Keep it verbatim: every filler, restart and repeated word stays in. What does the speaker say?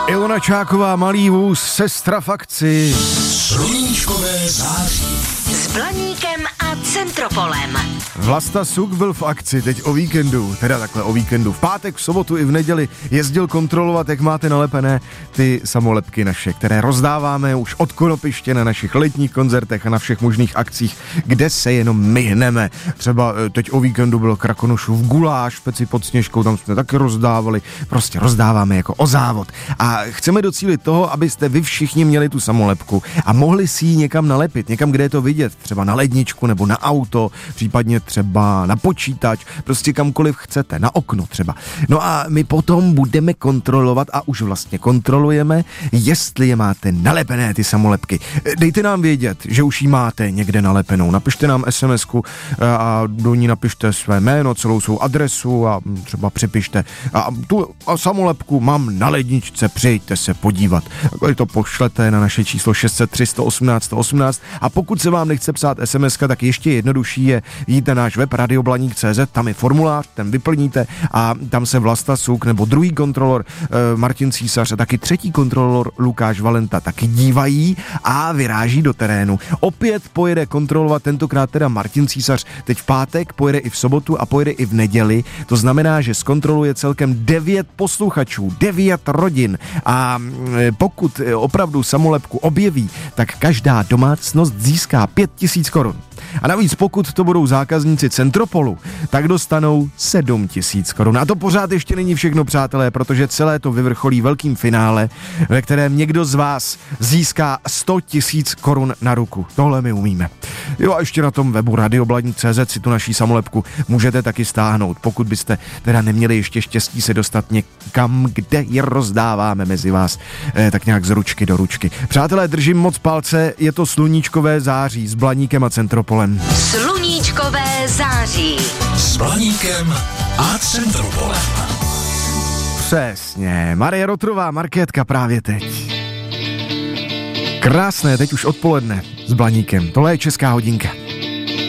Ilona Čáková, Malý vůz, sestra v akci. Sluníčkové září. S Blaníkem a Centropolem. Vlasta Suk byl v akci teď o víkendu, teda takhle o víkendu. V pátek, v sobotu i v neděli jezdil kontrolovat, jak máte nalepené ty samolepky naše, které rozdáváme už od Konopiště na našich letních koncertech a na všech možných akcích, kde se jenom myhneme. Třeba teď o víkendu bylo Krakonošův guláš, peci pod Sněžkou, tam jsme taky rozdávali. Prostě rozdáváme jako o závod. A chceme docílit toho, abyste vy všichni měli tu samolepku a mohli si ji někam nalepit, někam, kde je to vidět, třeba na ledničku nebo na auto, případně třeba na počítač, prostě kamkoliv chcete, na okno třeba. No a my potom budeme kontrolovat a už vlastně kontrolujeme, jestli je máte nalepené ty samolepky. Dejte nám vědět, že už ji máte někde nalepenou. Napište nám SMSku a do ní napište své jméno, celou svou adresu a třeba připište. A tu samolepku mám na ledničce, přijďte se podívat. Když to pošlete na naše číslo šest set tři sto osmnáct sto osmnáct a pokud se vám nechce psát SMSka, tak ještě jednodušší je jít na náš web radioblaník tečka cé zet, tam je formulář, ten vyplníte a tam se Vlasta Suk nebo druhý kontrolor e, Martin Císař a taky třetí kontrolor Lukáš Valenta taky dívají a vyráží do terénu. Opět pojede kontrolovat tentokrát teda Martin Císař teď v pátek, pojede i v sobotu a pojede i v neděli. To znamená, že zkontroluje celkem devět posluchačů, devět rodin a e, pokud opravdu samolepku objeví, tak každá domácnost získá pět tisíc korun. A navíc pokud to budou zákazníci Centropolu, tak dostanou sedm tisíc korun. A to pořád ještě není všechno, přátelé, protože celé to vyvrcholí velkým finále, ve kterém někdo z vás získá sto tisíc korun na ruku. Tohle my umíme. Jo a ještě na tom webu radioblaník tečka cé zet si tu naší samolepku můžete taky stáhnout, pokud byste teda neměli ještě štěstí se dostat někam, kde je rozdáváme mezi vás, eh, tak nějak z ručky do ručky. Přátelé, držím moc palce, je to sluníčkové září s Blaníkem a Centropolem. Sluníčkové září. S Blaníkem a Centropolem. Přesně, Marie Rotrová, Markétka právě teď. Krásné, teď už odpoledne s Blaníkem. Tohle je Česká hodinka.